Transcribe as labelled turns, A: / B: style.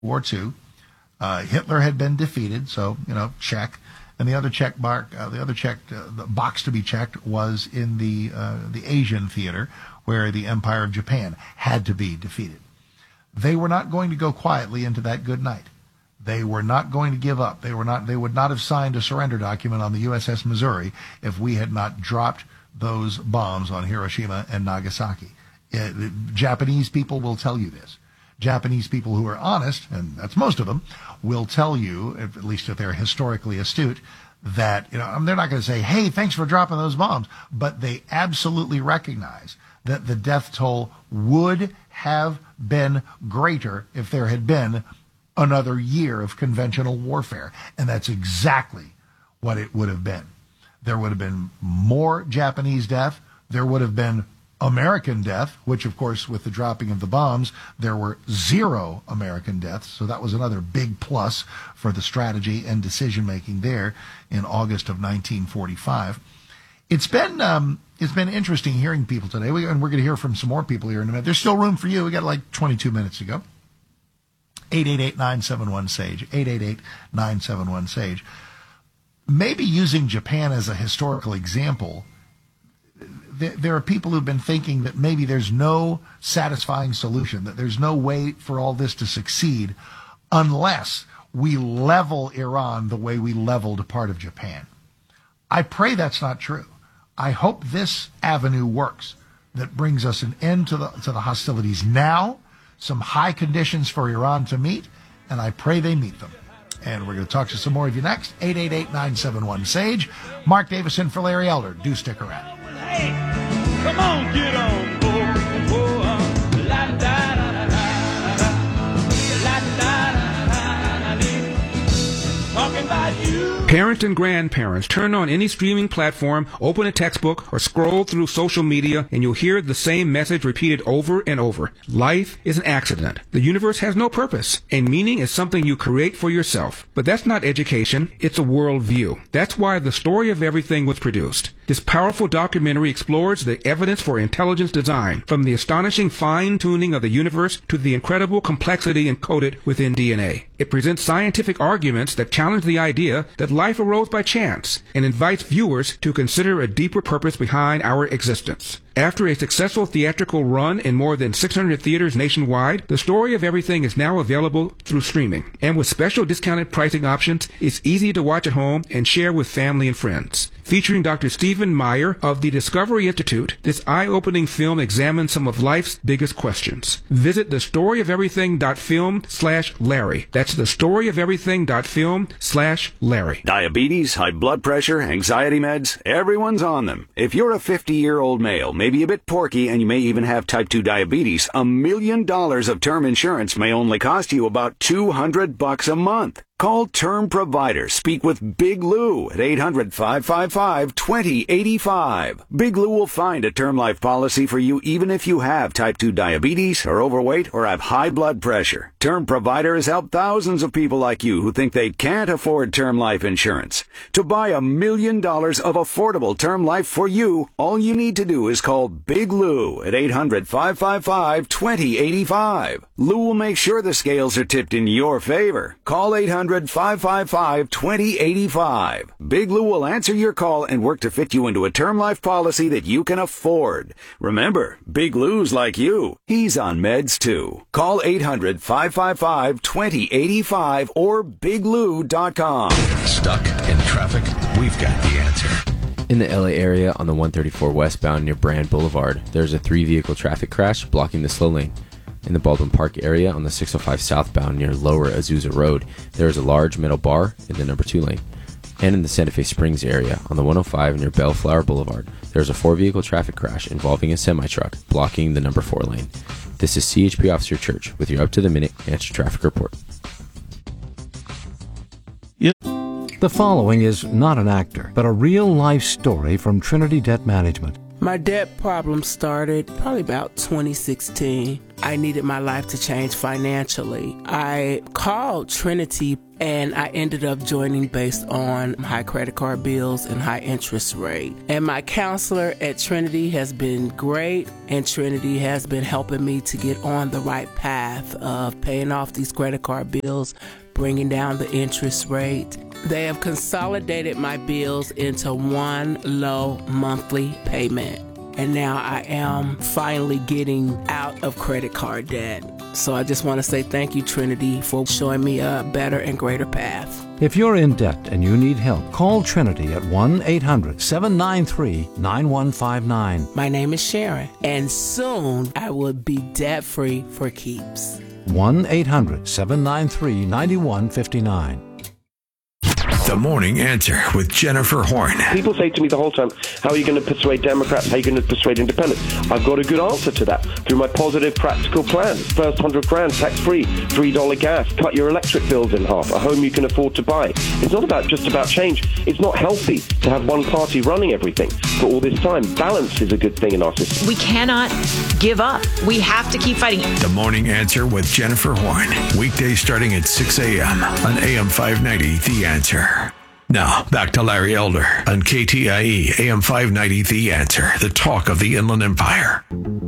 A: War II. Hitler had been defeated, so, check. And the other the box to be checked was in the Asian theater, where the Empire of Japan had to be defeated. They were not going to go quietly into that good night. They were not going to give up. They would not have signed a surrender document on the USS Missouri if we had not dropped those bombs on Hiroshima and Nagasaki. Japanese people will tell you this. Japanese people who are honest, and that's most of them, will tell you, at least if they're historically astute, that they're not going to say, hey, thanks for dropping those bombs, but they absolutely recognize that the death toll would have been greater if there had been another year of conventional warfare. And that's exactly what it would have been. There would have been more Japanese death. There would have been American death, which, of course, with the dropping of the bombs, there were 0 American deaths. So that was another big plus for the strategy and decision-making there in August of 1945. It's been interesting hearing people today, and we're going to hear from some more people here in a minute. There's still room for you. We got like 22 minutes to go. 888-971-SAGE, 888-971-SAGE. Maybe using Japan as a historical example, there are people who've been thinking that maybe there's no satisfying solution, that there's no way for all this to succeed unless we level Iran the way we leveled a part of Japan. I pray that's not true. I hope this avenue works, that brings us an end to the hostilities now, some high conditions for Iran to meet, and I pray they meet them. And we're going to talk to some more of you next. 888-971-SAGE. Mark Davison for Larry Elder. Do stick around.
B: Hey, come on, get on board. Talking about you.
C: Parents and grandparents, turn on any streaming platform, open a textbook, or scroll through social media, and you'll hear the same message repeated over and over. Life is an accident. The universe has no purpose, and meaning is something you create for yourself. But that's not education, it's a worldview. That's why The Story of Everything was produced. This powerful documentary explores the evidence for intelligence design, from the astonishing fine-tuning of the universe to the incredible complexity encoded within DNA. It presents scientific arguments that challenge the idea that life arose by chance and invites viewers to consider a deeper purpose behind our existence. After a successful theatrical run in more than 600 theaters nationwide, The Story of Everything is now available through streaming. And with special discounted pricing options, it's easy to watch at home and share with family and friends. Featuring Dr. Stephen Meyer of the Discovery Institute, this eye-opening film examines some of life's biggest questions. Visit thestoryoferything.film/Larry. That's thestoryoferything.film/Larry.
D: Diabetes, high blood pressure, anxiety meds, everyone's on them. If you're a 50-year-old male, maybe a bit porky, and you may even have type 2 diabetes, $1 million of term insurance may only cost you about $200 a month. Call Term Provider. Speak with Big Lou at 800-555-2085. Big Lou will find a term life policy for you even if you have type 2 diabetes, are overweight, or have high blood pressure. Term Provider has helped thousands of people like you who think they can't afford term life insurance. To buy $1 million of affordable term life for you, all you need to do is call Big Lou at 800-555-2085. Lou will make sure the scales are tipped in your favor. Call 800-555-2085. Big Lou will answer your call and work to fit you into a term life policy that you can afford. Remember, Big Lou's like you. He's on meds too. Call 800-555-2085 or biglou.com.
E: Stuck in traffic? We've got the answer.
F: In the LA area on the 134 westbound near Brand Boulevard, there's a 3-vehicle traffic crash blocking the slow lane. In the Baldwin Park area on the 605 southbound near Lower Azusa Road, there is a large metal bar in the number 2 lane. And in the Santa Fe Springs area on the 105 near Bellflower Boulevard, there is a 4-vehicle traffic crash involving a semi-truck blocking the number 4 lane. This is CHP Officer Church with your up-to-the-minute answer traffic report.
G: The following is not an actor, but a real-life story from Trinity Debt Management.
H: My debt problem started probably about 2016. I needed my life to change financially. I called Trinity and I ended up joining based on high credit card bills and high interest rate. And my counselor at Trinity has been great, and Trinity has been helping me to get on the right path of paying off these credit card bills, bringing down the interest rate. They have consolidated my bills into one low monthly payment. And now I am finally getting out of credit card debt. So I just want to say thank you, Trinity, for showing me a better and greater path.
G: If you're in debt and you need help, call Trinity at 1-800-793-9159.
H: My name is Sharon, and soon I will be debt-free for keeps.
G: 1-800-793-9159.
E: The Morning Answer with Jennifer Horn.
I: People say to me the whole time, how are you going to persuade Democrats? How are you going to persuade independents? I've got a good answer to that through my positive, practical plan. First 100 grand, tax-free, $3 gas, cut your electric bills in half, a home you can afford to buy. It's not just about change. It's not healthy to have one party running everything for all this time. Balance is a good thing in our system.
J: We cannot give up. We have to keep fighting.
E: The Morning Answer with Jennifer Horn. Weekdays starting at 6 a.m. on AM 590, The Answer. Now, back to Larry Elder on KTIE AM 590, The Answer, the talk of the Inland Empire.